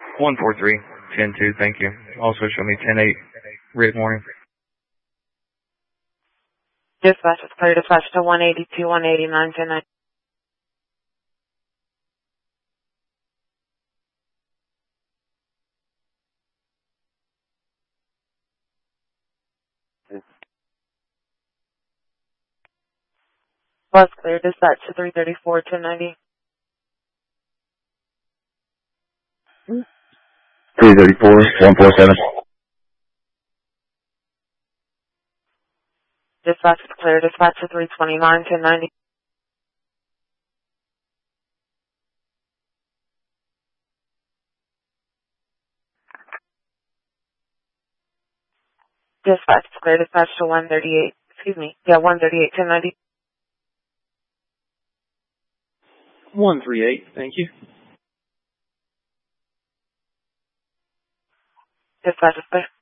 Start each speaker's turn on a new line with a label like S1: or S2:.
S1: 143-10-2, thank you. Also show me 10-8, rig warning.
S2: Dispatch is clear. Dispatch to 182, 189, 10-9. Bus clear. Dispatch to 334, 1090.
S3: 334, 147.
S2: Dispatch is clear. Dispatch to 329, 1090. Dispatch is clear. Dispatch to 138. Excuse me. Yeah, 138, 1090.
S4: 138, thank you.
S2: Dispatch is clear.